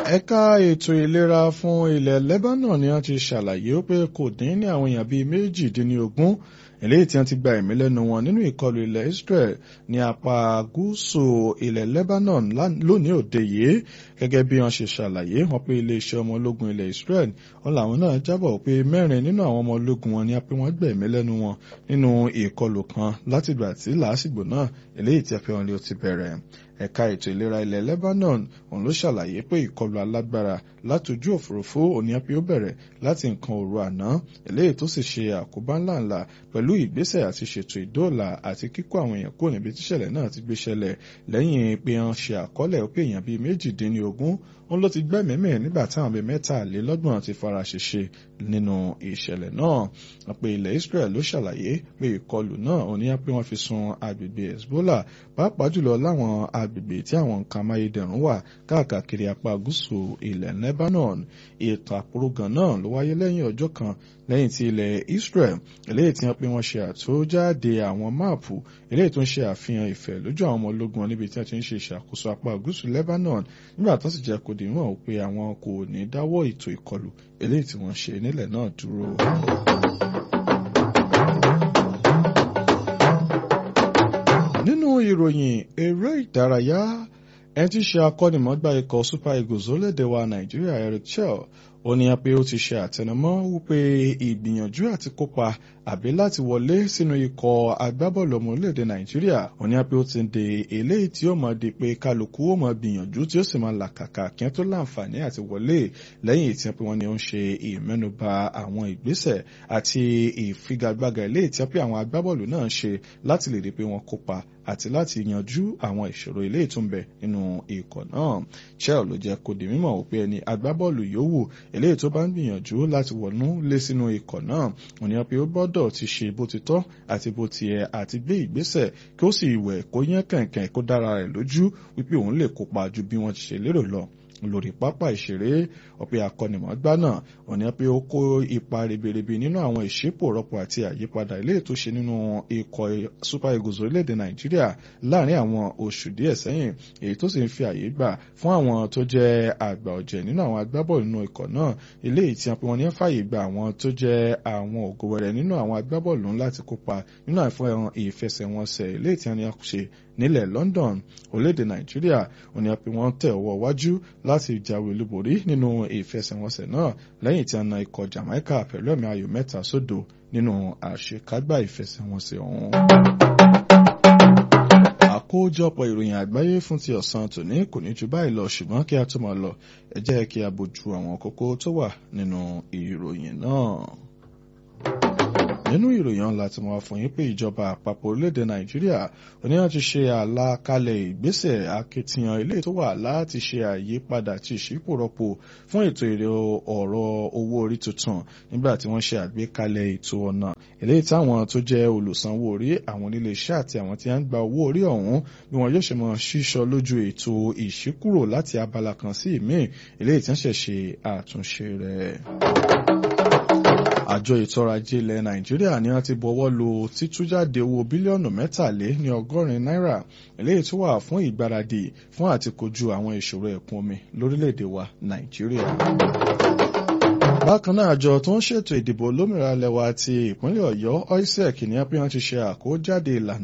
Ẹ̀ka ètò ìlera fún ilẹ̀ Lebanon ni wọ́n ti ṣàlàyé pé kò dín ní àwọn èèyàn bíi 18 eléyìí tí wọ́n ti gba ẹ̀mí lẹ́nu wọn nínú ìkọlù ilẹ̀ Israel ní apá gúúsù ilẹ̀ Lebanon lónìí òde yìí. Gẹ́gẹ́ bí wọ́n ṣe ṣàlàyé, wọ́n pé iléeṣẹ́ ọmọ ológun ilẹ̀ Israel wọn làwọn náà jábọ̀ pé 4 nínú àwọn ọmọ ológun wọn ni a pé wọ́n gbẹ̀mí lẹ́nu wọn nínú ìkọlù kan látìgbà tí làásìgbò náà eléyìí tí a pé wọn lé ó ti bẹ̀rẹ̀. Ẹ̀ka ètò ìlera ilẹ̀ Lebanon òun ló ṣàlàyé pé ìkọlù alágbára látojú òfurufú òní apé ó bẹ̀rẹ̀ láti nǹkan òru àná eléyìí tó sì ṣe àkóbá ńláńlá pẹ̀lú ìgbésẹ̀ àti ṣètò ìdóòlà àti kíkó àwọn èèyàn kúrò níbi tíṣẹ̀lẹ̀ náà ti gbé ṣẹlẹ̀ lẹ́yìn pé wọ́n ṣe àkọọ́lẹ̀ pé èèyàn bíi 18 òun ló ti gbẹ́mìí nígbà táwọn bíi 23 ti fara ṣèṣe nínú ìṣẹ̀lẹ̀ náà. Àpè ilẹ̀ Israel ló ṣàlàyé pé ìkọlù náà òní apé wọ́n fi sun agbègbè Hezbollah pàápàá jùlọ láwọn agbègbè tí àwọn nǹkan amáyédẹrùn wà káàkiri apá gúúsù ilẹ̀ Lebanon. Ètò àpòrógan náà ló wáyé lẹ́yìn ọjọ́ kan lẹ́yìn tí ilẹ̀ Israel eléyìí tí wọ́n pé wọ́n ṣe àtòjáde àwọn máàpù eléyìí tó ń ṣe àfihàn ìfẹ́ lójú àwọn ọmọ ológun níbi tí wọ́n ti ń ṣe ìṣàkóso apá gúúsù Lebanon nígbà tó sì jẹ́ kó di mọ̀ pé àwọn kò ní dáwọ́ ètò ìkọlù eléyìí tí wọ́n ṣe nílẹ̀ náà dúró. Nínú ìròyìn eré ìdárayá, ẹni tí í ṣe akọ́nimọ̀ọ́gbá ikọ̀ Super Eagles orílẹ̀-èdè wa Nàìjíríà Eric Chell ó ní pé ó ti ṣe àtẹnumọ́ wípé ìgbìyànjú àti kópa àbí láti wọlé sínú ikọ̀ agbábọ́ọ̀lù ọmọ orílẹ̀-èdè Nàìjíríà ó ní pé ó ti ń de eléyìí tí ó mọ̀ di pé kálukú ó mọ̀ gbìyànjú tí ó sì máa làkàkà kí wọ́n tó láǹfààní àti wọlé lẹ́yìn tí wọ́n ní ó ń ṣe ìmẹ́nubà àwọn ìgbésẹ̀ àti ìfigagbága eléyìí tí àwọn agbábọ́ọ̀lù náà ṣe láti lè rí pé wọ́n kópa àti láti yanjú àwọn ìṣòro eléyìí tó ń bẹ nínú ikọ̀ náà. Chell ló jẹ́ kó di mímọ̀ wípé ẹni agbábọ́ọ̀lù yòówù eléyìí tó bá ń gbìyànjú láti wọnú lé sínú ikọ̀ náà ó ní pé ó gbọ́dọ̀ ti ṣe bó ti tọ́ àti bó ti yẹ àti gbé ìgbésẹ̀ kí ó sì wẹ̀ kó yán kẹ̀kẹ́ kó dára rẹ̀ lójú wípé òun lè kópa ju bí wọ́n ti ṣe lérò lọ lórí pápá ìṣeré. Ọ̀pẹ akọ́nimọ̀ọ́gbá náà wọ́n ní pé ó kó ipa ribiribi nínú àwọn ìṣípòrọ́pọ̀ àti àyípadà ilé tó ṣe nínú ikọ̀ Super Eagles orílẹ̀-èdè Nàìjíríà láàrin àwọn oṣù díẹ̀ sẹ́yìn èyí tó sì ń fi àyè gbà fún àwọn tó jẹ́ àgbà ọ̀jẹ̀ nínú àwọn agbábọ́ọ̀lù nínú ikọ̀ náà eléyìí tí wọ́n ní fàyè gba àwọn tó jẹ́ àwọn ògòwẹ̀rẹ̀ nínú àwọn agbábọ́ọ̀lù láti kópa nínú àìfọ̀hàn ìfẹsẹ̀wọnsẹ̀ eléyìí tí wọ́n ní ṣe nílẹ̀ London. Orílẹ̀-èdè Nàìjíríà ó ní pé wọ́n tẹ̀ ọwọ́ wájú láti jáwé olúborí nínú ìfẹsẹ̀wọnsẹ̀ náà lẹ́yìn tí wọ́n na ikọ̀ Jamaica pẹ̀lú ẹ̀mí ayò 3-0 nínú àṣekágbá ìfẹsẹ̀wọnsẹ̀ ọ̀hún. Àkójọpọ̀ ìròyìn àgbáyé fún ti ọ̀sán tòní kò ní ju báyìí lọ, ṣùgbọ́n kí a tó máa lọ ẹ jẹ́ kí a bójú àwọn kókó tó wà nínú ìròyìn náà. Nínú ìròyìn láti mọ̀ fún yín pé ìjọba àpapọ̀ orílẹ̀-èdè Nàìjíríà oníyàn ti ṣe àlàkalẹ̀ ìgbésẹ̀ akitiyan ilé tó wà láti ṣe àyípadà àti ìṣípòrọ́pò fún ètò ọ̀rọ̀ owó orí tuntun nígbà tí wọ́n ṣe àgbékalẹ̀ ètò ọ̀nà eléyìí táwọn tó jẹ́ olùsanwó orí àwọn onílé iṣẹ́ àti àwọn tí wọ́n ń gba owó orí ọ̀hún bí wọ́n yóò ṣe mọ ṣíṣọ lójú ètò ìṣíkúrò láti abala kan sí ìmíì eléyìí tí wọ́n ṣẹ̀ ṣe àtúnṣe rẹ̀. Àjọ ètò ọrọ̀ ajé ilẹ̀ Nàìjíríà ni wọ́n ti bọwọ́ lu títújáde owó bílíọ̀nù 180 náírà eléyìí tó wà fún ìgbáradì fún àti kojú àwọn ìṣòro ẹ̀kún omi lórílẹ̀-èdè wa Nàìjíríà. Bákan náà àjọ tó ń ṣètò ìdìbò olómìnira lẹ́wà ti ìpínlẹ̀ Ọ̀yọ́ OISEC ní wọ́n ti ṣe àkójáde ìlànà